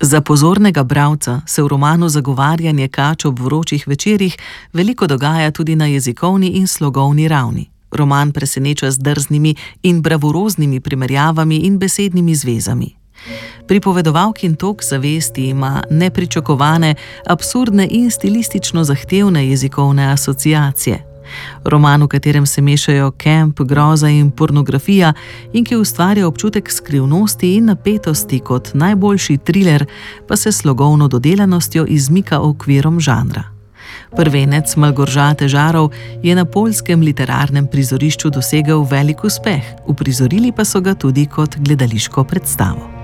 Za pozornega bralca se v romanu Zagovarjanje kač ob vročih večerih veliko dogaja tudi na jezikovni in slogovni ravni. Roman preseneča z drznimi in bravuroznimi primerjavami in besednimi zvezami. Pripovedovalkin tok zavesti ima nepričakovane, absurdne in stilistično zahtevne jezikovne asociacije. Roman, v katerem se mešajo kemp, groza in pornografija in ki ustvarja občutek skrivnosti in napetosti kot najboljši triler, pa se slogovno dodelanostjo izmika okvirom žanra. Prvenec Malgoržate Žarov je na poljskem literarnem prizorišču dosegel velik uspeh, uprizorili pa so ga tudi kot gledališko predstavo.